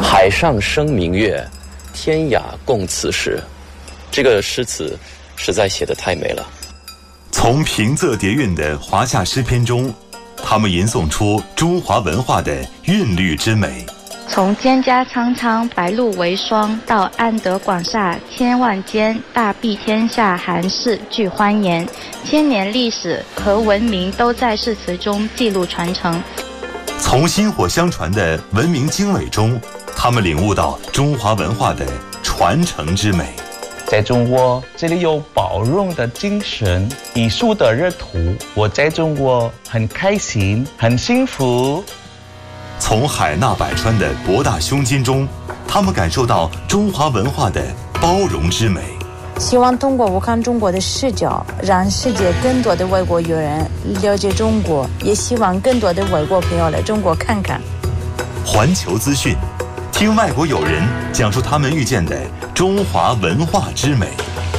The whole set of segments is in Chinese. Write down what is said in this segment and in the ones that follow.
海上生明月，天涯共此时。这个诗词实在写得太美了。 从平仄叠韵的华夏诗篇中，他们吟诵出中华文化的韵律之美。 从蒹葭苍苍，白露为霜，到安得广厦千万间，大庇天下寒士俱欢颜。千年历史和文明都在诗词中记录传承。 从薪火相传的文明经纬中，他们领悟到中华文化的传承之美。 在中国，这里有包容的精神，艺术的热土。我在中国很开心，很幸福。 从海纳百川的博大胸襟中，他们感受到中华文化的包容之美。 希望通过我看中国的视角，让世界更多的外国友人了解中国，也希望更多的外国朋友来中国看看。 环球资讯，听外国友人讲述他们遇见的中华文化之美。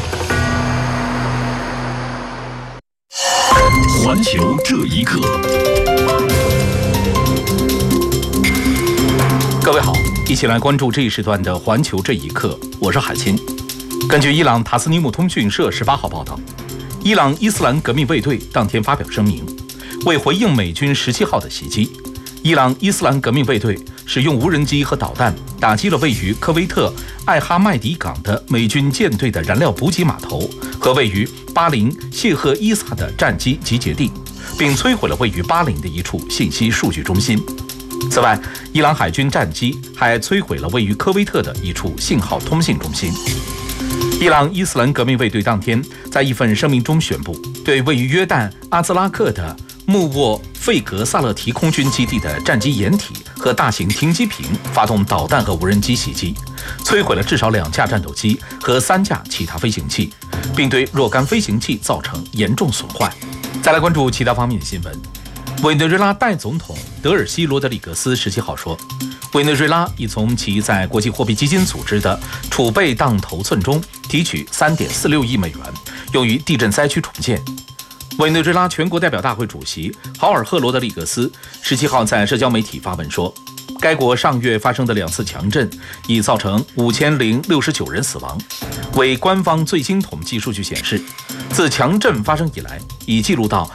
环球这一刻，各位好，一起来关注这一时段的环球这一刻，我是海清。根据伊朗塔斯尼姆通讯社18号报道，伊朗伊斯兰革命卫队当天发表声明，为回应美军17号的袭击，伊朗伊斯兰革命卫队使用无人机和导弹打击了位于科威特艾哈迈迪港的美军舰队的燃料补给码头和位于巴林谢赫伊萨的战机集结地，并摧毁了位于巴林的一处信息数据中心。此外，伊朗海军战机还摧毁了位于科威特的一处信号通信中心。伊朗伊斯兰革命卫队当天在一份声明中宣布，对位于约旦阿兹拉克的穆沃费格萨勒提空军基地的战机掩体和大型停机坪发动导弹和无人机袭击，摧毁了至少2架战斗机和3架其他飞行器，并对若干飞行器造成严重损坏。再来关注其他方面的新闻。委内瑞拉代总统德尔西罗德里格斯17号说，委内瑞拉已从其在国际货币基金组织的储备当头寸中提取3.46亿美元，用于地震灾区重建。委内瑞拉全国代表大会主席豪尔赫罗德里格斯17号在社交媒体发文说，该国上月发生的2次强震已造成5069人死亡。为官方最新统计数据显示，自强震发生以来，已记录到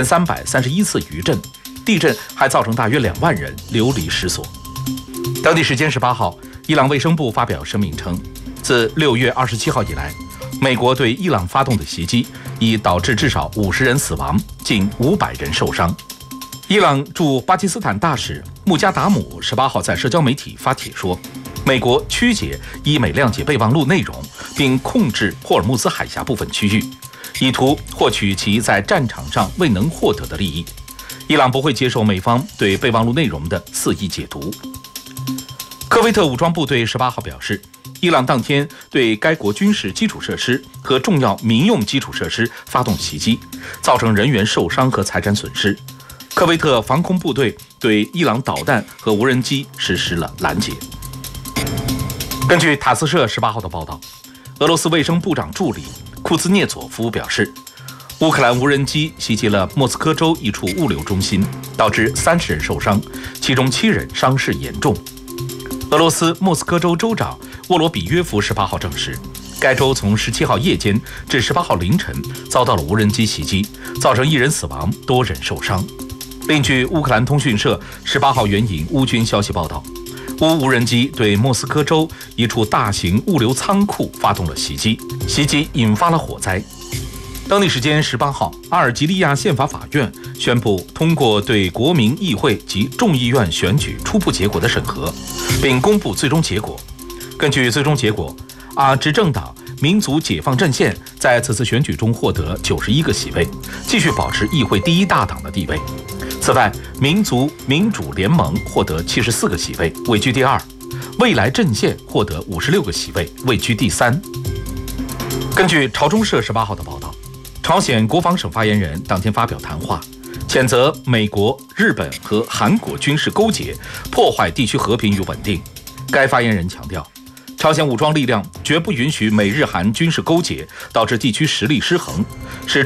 1331次余震，地震还造成大约2万人流离失所。当地时间18号，伊朗卫生部发表声明称，自6月27号以来，美国对伊朗发动的袭击已导致至少50人死亡，近500人受伤。伊朗驻巴基斯坦大使穆加达姆18号在社交媒体发帖说，美国曲解伊美谅解备忘录内容，并控制霍尔木兹海峡部分区域，以图获取其在战场上未能获得的利益。伊朗不会接受美方对备忘录内容的肆意解读。科威特武装部队18号表示，伊朗当天对该国军事基础设施和重要民用基础设施发动袭击，造成人员受伤和财产损失。科威特防空部队对伊朗导弹和无人机实施了拦截。根据塔斯社18号的报道，俄罗斯卫生部长助理库兹涅佐夫表示，乌克兰无人机袭击了莫斯科州一处物流中心，导致30人受伤，其中7人伤势严重。俄罗斯莫斯科州州长沃罗比约夫18号证实，该州从17号夜间至18号凌晨遭到了无人机袭击，造成1人死亡，多人受伤。另据乌克兰通讯社18号援引乌军消息报道，乌无人机对莫斯科州一处大型物流仓库发动了袭击，袭击引发了火灾。当地时间18号，阿尔及利亚宪法法院宣布通过对国民议会及众议院选举初步结果的审核，并公布最终结果。根据最终结果，执政党民族解放阵线在此次选举中获得91个席位，继续保持议会第1大党的地位。此外，民族民主联盟获得74个席位，位居第2；未来阵线获得56个席位，位居第3。根据朝中社18号的报道，朝鲜国防省发言人当天发表谈话，谴责美国、日本和韩国军事勾结，破坏地区和平与稳定。该发言人强调，朝鲜武装力量绝不允许美日韩军事勾结导致地区实力失衡，始终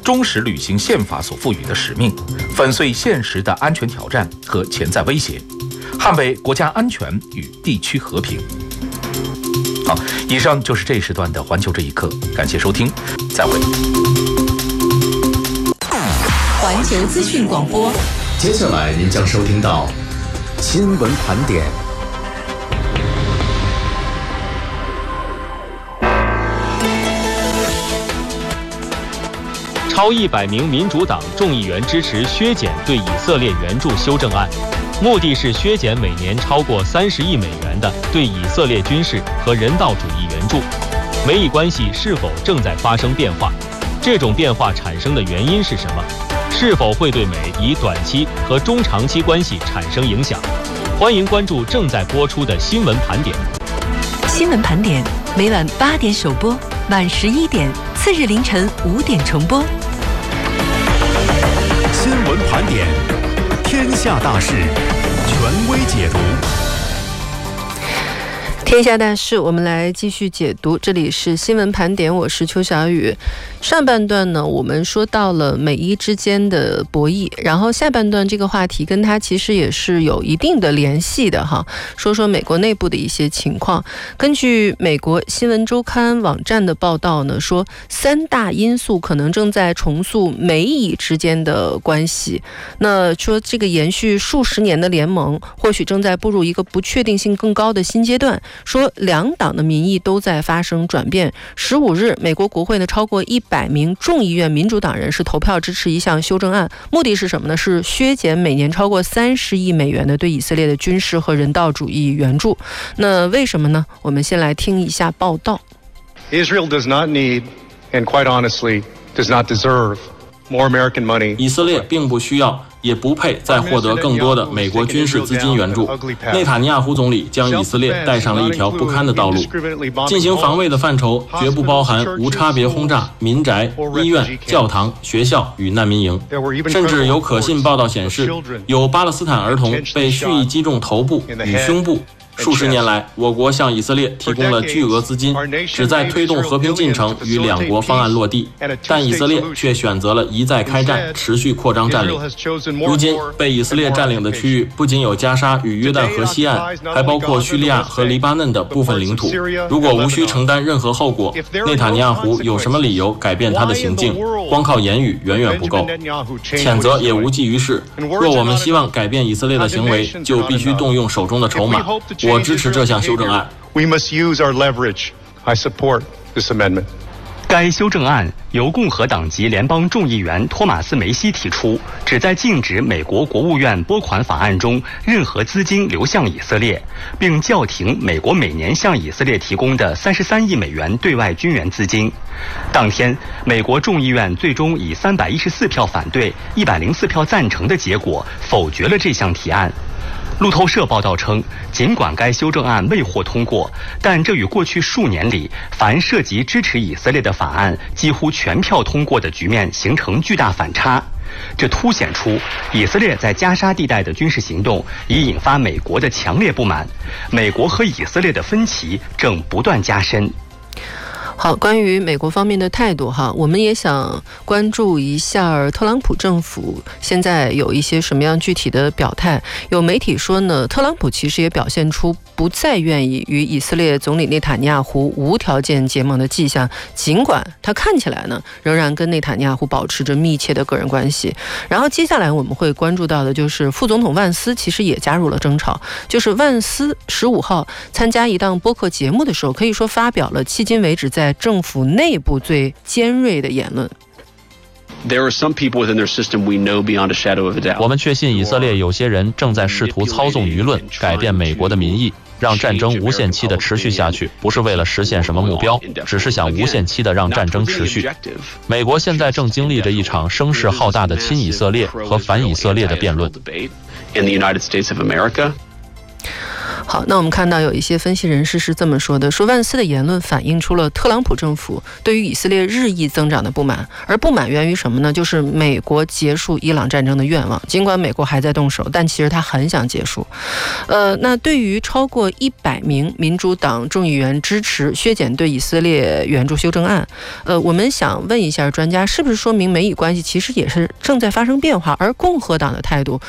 忠实履行宪法所赋予的使命，粉碎现实的安全挑战和潜在威胁，捍卫国家安全与地区和平。好，以上就是这一时段的环球这一刻，感谢收听，再会。 环球资讯广播， 接下来您将收听到新闻盘点。 超100名民主党众议员支持削减对以色列援助修正案，目的是削减每年超过30亿美元的对以色列军事和人道主义援助。美以关系是否正在发生变化？这种变化产生的原因是什么？是否会对美以短期和中长期关系产生影响？欢迎关注正在播出的新闻盘点。 新闻盘点每晚8点首播，晚11点，次日凌晨5点重播。 新闻盘点，天下大事，权威解读。 天下大事，我们来继续解读。这里是新闻盘点，我是邱小雨。上半段呢，我们说到了美伊之间的博弈，然后下半段这个话题跟它其实也是有一定的联系的哈。说说美国内部的一些情况。根据美国新闻周刊网站的报道呢，说3大因素可能正在重塑美以之间的关系。那说这个延续数十年的联盟，或许正在步入一个不确定性更高的新阶段。说两党的民意都在发生转变。15日，美国国会呢超过100名众议院民主党人士投票支持一项修正案，目的是什么呢？是削减每年超过30亿美元的对以色列的军事和人道主义援助。那为什么呢？我们先来听一下报道。 Israel does not need, and quite honestly, does not deserve more American money. 以色列并不需要，也不配再获得更多的美国军事资金援助。内塔尼亚胡总理将以色列带上了一条不堪的道路，进行防卫的范畴绝不包含无差别轰炸民宅、医院、教堂、学校与难民营，甚至有可信报道显示，有巴勒斯坦儿童被蓄意击中头部与胸部。数十年来，我国向以色列提供了巨额资金，旨在推动和平进程与两国方案落地，但以色列却选择了一再开战，持续扩张占领。如今被以色列占领的区域不仅有加沙与约旦河西岸，还包括叙利亚和黎巴嫩的部分领土。如果无需承担任何后果，内塔尼亚胡有什么理由改变他的行径？光靠言语远远不够，谴责也无济于事。若我们希望改变以色列的行为，就必须动用手中的筹码。我支持这项修正案。 We must use our leverage. I support this amendment. 该修正案由共和党籍联邦众议员托马斯·梅西提出，旨在禁止美国国务院拨款法案中任何资金流向以色列，并叫停美国每年向以色列提供的33亿美元对外军援资金。当天，美国众议院最终以314票反对、104票赞成的结果否决了这项提案。路透社报道称，尽管该修正案未获通过，但这与过去数年里凡涉及支持以色列的法案几乎全票通过的局面形成巨大反差。这凸显出以色列在加沙地带的军事行动已引发美国的强烈不满，美国和以色列的分歧正不断加深。 好，关于美国方面的态度哈，我们也想关注一下特朗普政府现在有一些什么样具体的表态。有媒体说呢，特朗普其实也表现出不再愿意与以色列总理内塔尼亚胡无条件结盟的迹象，尽管他看起来呢仍然跟内塔尼亚胡保持着密切的个人关系。然后接下来我们会关注到的就是副总统万斯其实也加入了争吵，就是万斯15号参加一档播客节目的时候，可以说发表了迄今为止在政府内部最尖锐的言论。 我们确信以色列有些人正在试图操纵舆论，改变美国的民意，让战争无限期的持续下去，不是为了实现什么目标，只是想无限期的让战争持续。美国现在正经历着一场声势浩大的亲以色列和反以色列的辩论。 好，那我们看到有一些分析人士是这么说的，说万斯的言论反映出了特朗普政府对于以色列日益增长的不满，而不满源于什么呢？就是美国结束伊朗战争的愿望。尽管美国还在动手，但其实他很想结束。那对于超过100名民主党众议员支持削减对以色列援助修正案，我们想问一下专家，是不是说明美以关系其实也是正在发生变化，而共和党的态度